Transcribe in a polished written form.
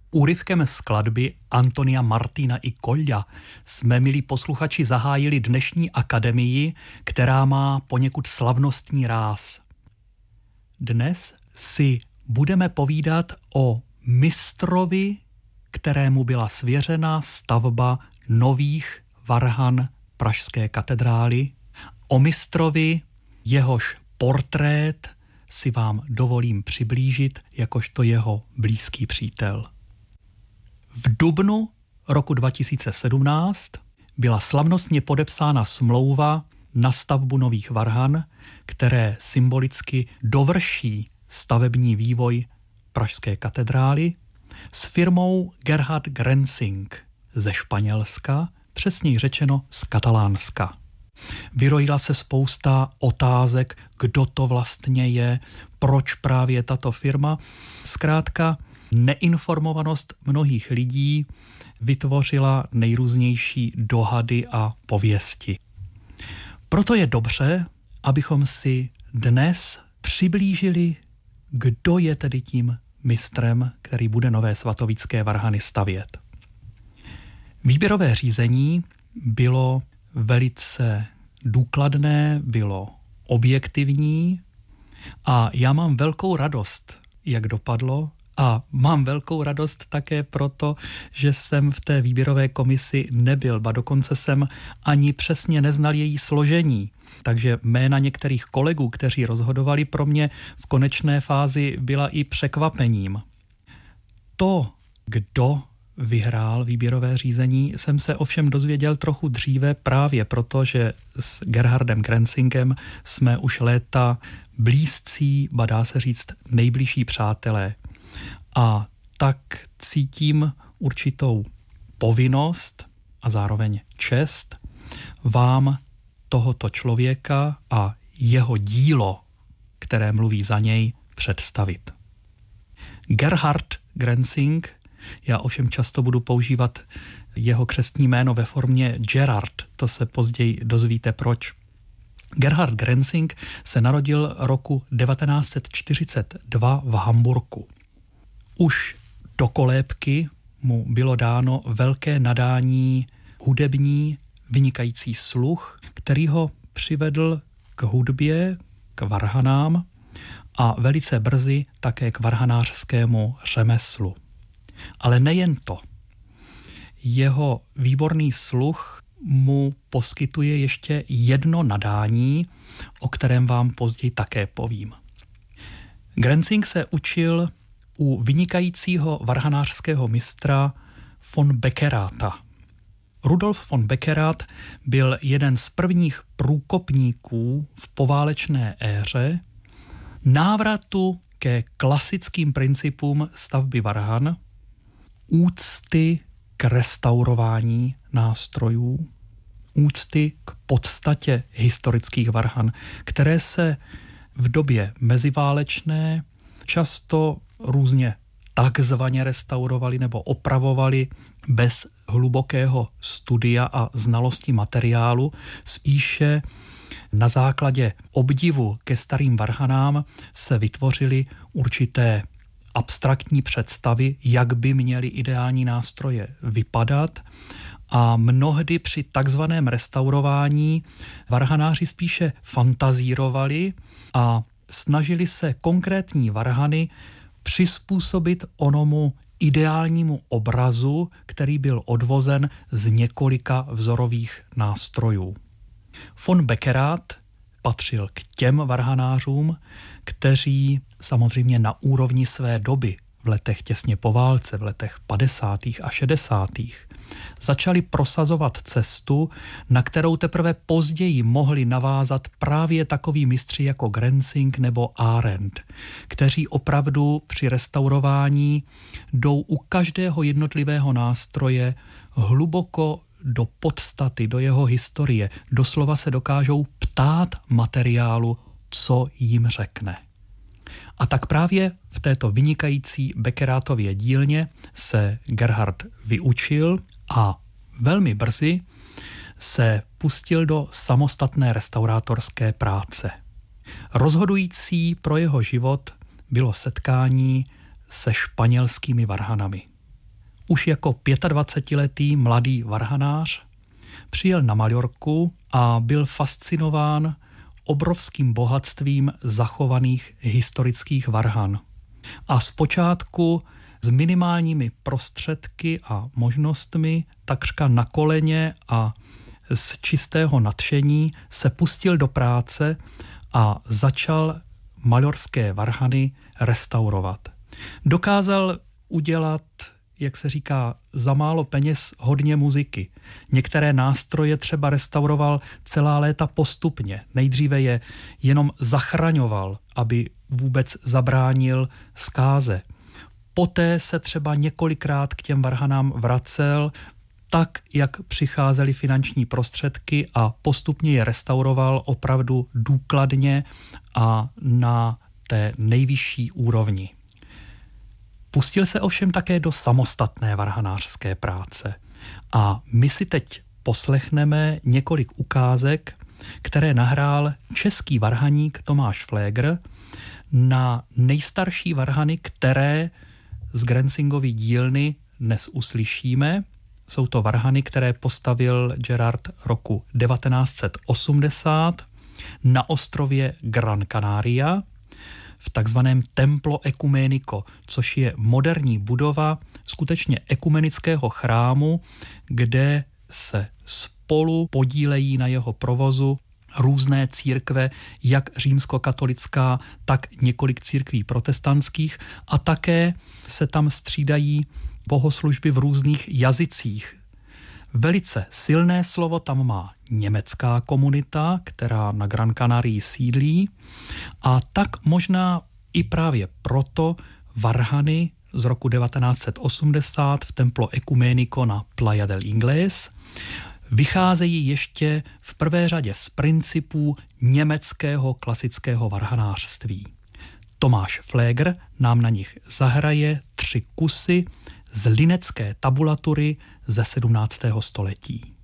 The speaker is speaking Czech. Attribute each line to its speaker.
Speaker 1: Úryvkem skladby Antonia Martina i Colla jsme, milí posluchači, zahájili dnešní akademii, která má poněkud slavnostní ráz. Dnes si budeme povídat o mistrovi, kterému byla svěřena stavba nových varhan pražské katedrály, o mistrovi, jehož portrét si vám dovolím přiblížit jakožto jeho blízký přítel. V dubnu roku 2017 byla slavnostně podepsána smlouva na stavbu nových varhan, které symbolicky dovrší stavební vývoj pražské katedrály s firmou Gerhard Grenzing ze Španělska, přesněji řečeno z Katalánska. Vyrojila se spousta otázek, kdo to vlastně je, proč právě tato firma. Zkrátka, neinformovanost mnohých lidí vytvořila nejrůznější dohady a pověsti. Proto je dobře, abychom si dnes přiblížili, kdo je tedy tím mistrem, který bude nové svatovícké varhany stavět. Výběrové řízení bylo velice důkladné, bylo objektivní a já mám velkou radost, jak dopadlo, a mám velkou radost také proto, že jsem v té výběrové komisi nebyl, ba dokonce jsem ani přesně neznal její složení. Takže jména některých kolegů, kteří rozhodovali, pro mě v konečné fázi byla i překvapením. To, kdo vyhrál výběrové řízení, jsem se ovšem dozvěděl trochu dříve právě proto, že s Gerhardem Grenzingem jsme už léta blízcí, ba dá se říct nejbližší přátelé. A tak cítím určitou povinnost a zároveň čest vám tohoto člověka a jeho dílo, které mluví za něj, představit. Gerhard Grenzing, já ovšem často budu používat jeho křestní jméno ve formě Gerard, to se později dozvíte proč. Gerhard Grenzing se narodil roku 1942 v Hamburku. Už do kolébky mu bylo dáno velké nadání hudební, vynikající sluch, který ho přivedl k hudbě, k varhanám a velice brzy také k varhanářskému řemeslu. Ale nejen to. Jeho výborný sluch mu poskytuje ještě jedno nadání, o kterém vám později také povím. Grenzing se učil u vynikajícího varhanářského mistra von Beckeráta. Rudolf von Beckeráth byl jeden z prvních průkopníků v poválečné éře návratu ke klasickým principům stavby varhan, úcty k restaurování nástrojů, úcty k podstatě historických varhan, které se v době meziválečné často různě takzvaně restaurovali nebo opravovali bez hlubokého studia a znalosti materiálu, spíše na základě obdivu ke starým varhanám se vytvořily určité abstraktní představy, jak by měly ideální nástroje vypadat, a mnohdy při takzvaném restaurování varhanáři spíše fantazírovali a snažili se konkrétní varhany přizpůsobit onomu ideálnímu obrazu, který byl odvozen z několika vzorových nástrojů. Von Beckeráth patřil k těm varhanářům, kteří samozřejmě na úrovni své doby v letech těsně po válce, v letech 50. a 60. začali prosazovat cestu, na kterou teprve později mohli navázat právě takoví mistři jako Grenzing nebo Arendt, kteří opravdu při restaurování jdou u každého jednotlivého nástroje hluboko do podstaty, do jeho historie. Doslova se dokážou ptát materiálu, co jim řekne. A tak právě v této vynikající Beckerátově dílně se Gerhard vyučil a velmi brzy se pustil do samostatné restaurátorské práce. Rozhodující pro jeho život bylo setkání se španělskými varhanami. Už jako 25letý mladý varhanář přijel na Majorku a byl fascinován obrovským bohatstvím zachovaných historických varhan. A zpočátku s minimálními prostředky a možnostmi, takřka na koleně a z čistého nadšení se pustil do práce a začal majorské varhany restaurovat. Dokázal udělat, jak se říká, za málo peněz hodně muziky. Některé nástroje třeba restauroval celá léta postupně. Nejdříve je jenom zachraňoval, aby vůbec zabránil zkáze. Poté se třeba několikrát k těm varhanám vracel, tak, jak přicházely finanční prostředky a postupně je restauroval opravdu důkladně a na té nejvyšší úrovni. Pustil se ovšem také do samostatné varhanářské práce a my si teď poslechneme několik ukázek, které nahrál český varhaník Tomáš Pfléger na nejstarší varhany, které z Grensingovy dílny dnes uslyšíme. Jsou to varhany, které postavil Gerard roku 1980 na ostrově Gran Canaria v takzvaném Templo Ecumenico, což je moderní budova skutečně ekumenického chrámu, kde se spolu podílejí na jeho provozu různé církve, jak římskokatolická, tak několik církví protestantských a také se tam střídají bohoslužby v různých jazycích. Velice silné slovo tam má německá komunita, která na Gran Canarii sídlí a tak možná i právě proto varhany z roku 1980 v Templo Ecumenico na Playa del Inglés vycházejí ještě v prvé řadě z principů německého klasického varhanářství. Tomáš Pfléger nám na nich zahraje 3 kusy z linecké tabulatury ze 17. století.